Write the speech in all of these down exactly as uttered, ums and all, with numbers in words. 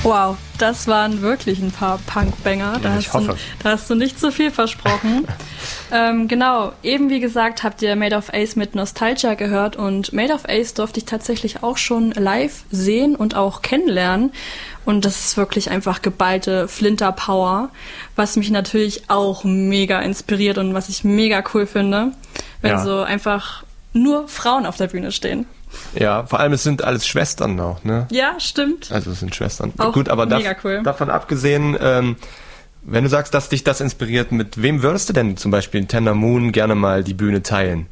Wow, das waren wirklich ein paar Punk-Banger. Da, ich hast hoffe. Du, da hast du nicht so viel versprochen. ähm, genau, eben wie gesagt, habt ihr Made of Ace mit Nostalgia gehört und Made of Ace durfte ich tatsächlich auch schon live sehen und auch kennenlernen. Und das ist wirklich einfach geballte Flinter-Power, was mich natürlich auch mega inspiriert und was ich mega cool finde, wenn Ja. so einfach nur Frauen auf der Bühne stehen. Ja, vor allem es sind alles Schwestern noch, ne? Ja, stimmt. Also es sind Schwestern. Auch Gut, aber mega dav- cool. davon abgesehen, ähm, wenn du sagst, dass dich das inspiriert, mit wem würdest du denn zum Beispiel in Tender Moon gerne mal die Bühne teilen?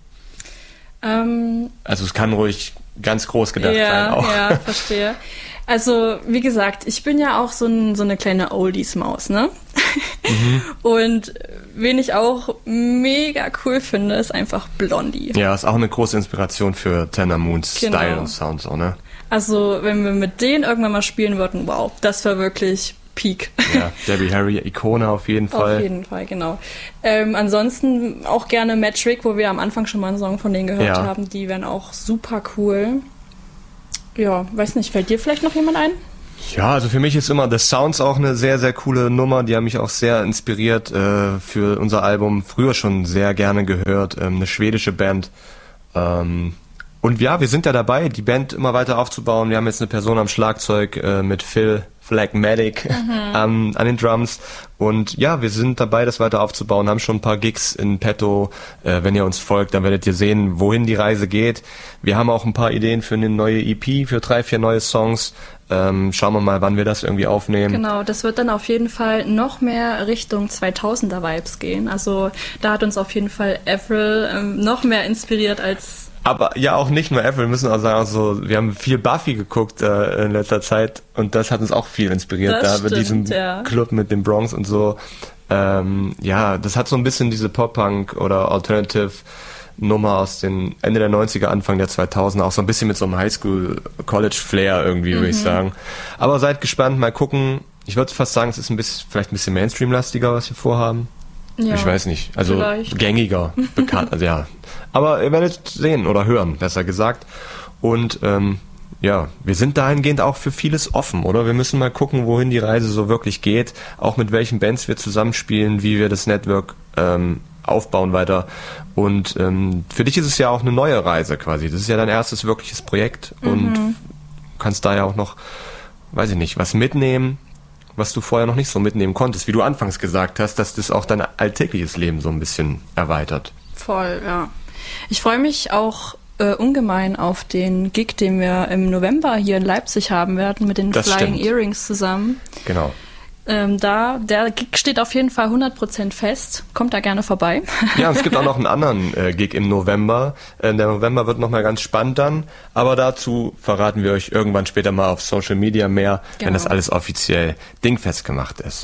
Ähm, Also es kann ruhig ganz groß gedacht ja, sein auch. Ja, verstehe. Also, wie gesagt, ich bin ja auch so, ein, so eine kleine Oldies-Maus, ne? Mhm. Und wen ich auch mega cool finde, ist einfach Blondie. Ja, ist auch eine große Inspiration für Tender Moons Genau. Style und Sound, so, ne? Also, wenn wir mit denen irgendwann mal spielen würden, wow, das war wirklich Peak. Ja, Debbie Harry, Ikone auf jeden Fall. Auf jeden Fall, genau. Ähm, ansonsten auch gerne Metric, wo wir am Anfang schon mal einen Song von denen gehört Ja. haben. Die wären auch super cool. Ja, weiß nicht, fällt dir vielleicht noch jemand ein? Ja, also für mich ist immer The Sounds auch eine sehr, sehr coole Nummer. Die haben mich auch sehr inspiriert äh, für unser Album. Früher schon sehr gerne gehört. Ähm, eine schwedische Band. Ähm, und ja, wir sind ja dabei, die Band immer weiter aufzubauen. Wir haben jetzt eine Person am Schlagzeug äh, mit Phil Phlegmatic mhm. an, an den Drums. Und ja, wir sind dabei, das weiter aufzubauen, haben schon ein paar Gigs in petto. Äh, wenn ihr uns folgt, dann werdet ihr sehen, wohin die Reise geht. Wir haben auch ein paar Ideen für eine neue E P, für drei, vier neue Songs. Ähm, schauen wir mal, wann wir das irgendwie aufnehmen. Genau, das wird dann auf jeden Fall noch mehr Richtung zweitausender-Vibes gehen. Also da hat uns auf jeden Fall Avril ähm, noch mehr inspiriert als... Aber ja, auch nicht nur Avril, müssen auch sagen, also, wir haben viel Buffy geguckt äh, in letzter Zeit und das hat uns auch viel inspiriert. Das da stimmt, mit diesem ja. Club mit dem Bronx und so. Ähm, ja, das hat so ein bisschen diese Pop-Punk oder Alternative Nummer aus den Ende der neunziger, Anfang der zweitausender, auch so ein bisschen mit so einem Highschool-College-Flair irgendwie, mhm. würde ich sagen. Aber seid gespannt, mal gucken. Ich würde fast sagen, es ist ein bisschen, vielleicht ein bisschen Mainstream-lastiger, was wir vorhaben. Ja, ich weiß nicht, also vielleicht. Gängiger, bekannt, also ja. Aber ihr werdet sehen oder hören, besser gesagt. Und ähm, ja, wir sind dahingehend auch für vieles offen, oder? Wir müssen mal gucken, wohin die Reise so wirklich geht, auch mit welchen Bands wir zusammenspielen, wie wir das Network ähm, aufbauen weiter. Und ähm, für dich ist es ja auch eine neue Reise quasi. Das ist ja dein erstes wirkliches Projekt mhm. und du kannst da ja auch noch, weiß ich nicht, was mitnehmen, was du vorher noch nicht so mitnehmen konntest, wie du anfangs gesagt hast, dass das auch dein alltägliches Leben so ein bisschen erweitert. Voll, ja. Ich freue mich auch äh, ungemein auf den Gig, den wir im November hier in Leipzig haben werden, mit den das Flying stimmt. Earrings zusammen. Genau. Ähm, da, der Gig steht auf jeden Fall hundert Prozent fest. Kommt da gerne vorbei. Ja, und es gibt auch noch einen anderen äh, Gig im November. Äh, der November wird nochmal ganz spannend dann. Aber dazu verraten wir euch irgendwann später mal auf Social Media mehr, genau. wenn das alles offiziell dingfest gemacht ist.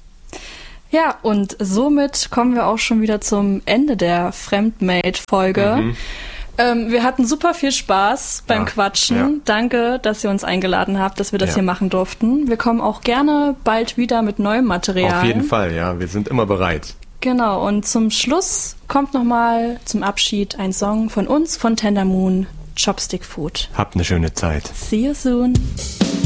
Ja, und somit kommen wir auch schon wieder zum Ende der Fremdmade-Folge. Mhm. Ähm, wir hatten super viel Spaß beim ja, Quatschen. Ja. Danke, dass ihr uns eingeladen habt, dass wir das ja. hier machen durften. Wir kommen auch gerne bald wieder mit neuem Material. Auf jeden Fall, ja. Wir sind immer bereit. Genau, und zum Schluss kommt nochmal zum Abschied ein Song von uns, von Tender Moon, Chopstick Food. Habt eine schöne Zeit. See you soon.